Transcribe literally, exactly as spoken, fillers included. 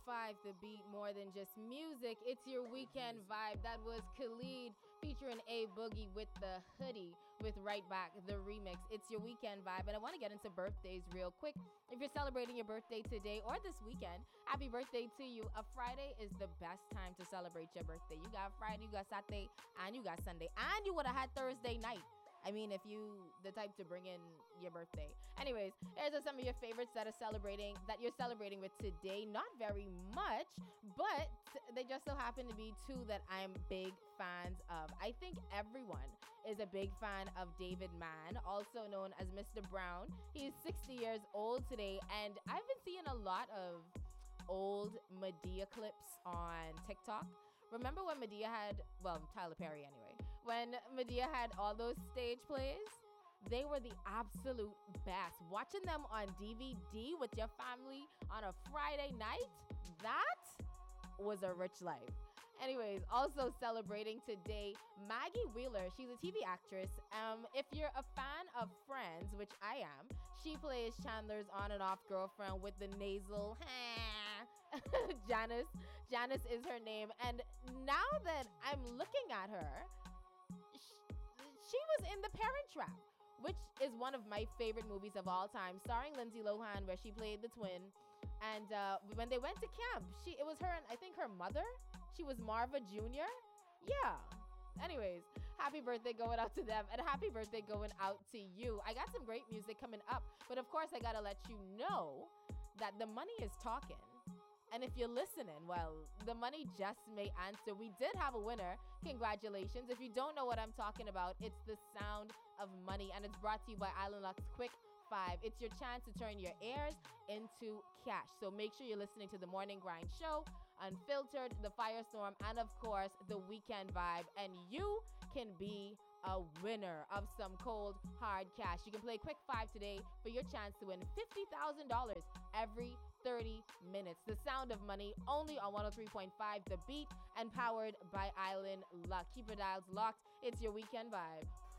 five, The Beat, more than just music. It's your weekend vibe. That was Khalid featuring A Boogie with The Hoodie with Right Back, the remix. It's your weekend vibe. And I want to get into birthdays real quick. If you're celebrating your birthday today or this weekend, happy birthday to you. A Friday is the best time to celebrate your birthday. You got Friday, you got Saturday, and you got Sunday. And you would have had Thursday night. I mean, if you the type to bring in your birthday. Anyways, here's some of your favorites that are celebrating, that you're celebrating with today. Not very much, but they just so happen to be two that I'm big fans of. I think everyone is a big fan of David Mann, also known as Mister Brown. He's sixty years old today, and I've been seeing a lot of old Madea clips on TikTok. Remember when Madea had, well, Tyler Perry anyway, when Madea had all those stage plays? They were the absolute best. Watching them on D V D with your family on a Friday night, that was a rich life. Anyways, also celebrating today, Maggie Wheeler. She's a T V actress. Um, if you're a fan of Friends, which I am, she plays Chandler's on and off girlfriend with the nasal Janice. Janice is her name. And now that I'm looking at her, she was in The Parent Trap, which is one of my favorite movies of all time, starring Lindsay Lohan, where she played the twin. And uh, when they went to camp, she it was her and I think her mother. She was Marva Junior Yeah. Anyways, happy birthday going out to them, and happy birthday going out to you. I got some great music coming up, but of course I gotta let you know that the money is talking. And if you're listening, well, the money just may answer. We did have a winner. Congratulations. If you don't know what I'm talking about, it's the Sound of Money, and it's brought to you by Island Lux Quick Five. It's your chance to turn your airs into cash. So make sure you're listening to the Morning Grind Show, Unfiltered, The Firestorm, and of course, The Weekend Vibe. And you can be a winner of some cold, hard cash. You can play Quick Five today for your chance to win fifty thousand dollars every thirty minutes. The Sound of Money, only on one oh three point five The Beat, and powered by Island Luck. Keep your dials locked. It's your weekend vibe.